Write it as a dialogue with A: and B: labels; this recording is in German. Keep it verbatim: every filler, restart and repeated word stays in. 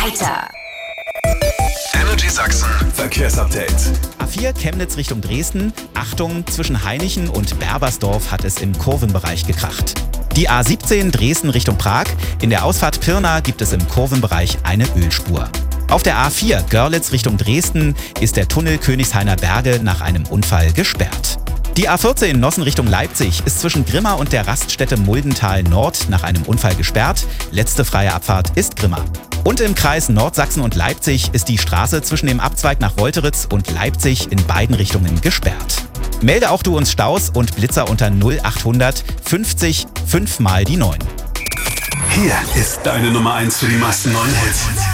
A: weiter.
B: Energy Sachsen Verkehrsupdate.
C: A vier Chemnitz Richtung Dresden. Achtung, zwischen Hainichen und Berbersdorf hat es im Kurvenbereich gekracht. Die A siebzehn Dresden Richtung Prag. In der Ausfahrt Pirna gibt es im Kurvenbereich eine Ölspur. Auf der A vier Görlitz Richtung Dresden ist der Tunnel Königshainer Berge nach einem Unfall gesperrt. Die A vierzehn Nossen Richtung Leipzig ist zwischen Grimma und der Raststätte Muldental Nord nach einem Unfall gesperrt. Letzte freie Abfahrt ist Grimma. Und im Kreis Nordsachsen und Leipzig ist die Straße zwischen dem Abzweig nach Wolteritz und Leipzig in beiden Richtungen gesperrt. Melde auch du uns Staus und Blitzer unter null achthundert fünfzig fünf mal die neun.
B: Hier ist deine Nummer eins für die meisten neuen Hits.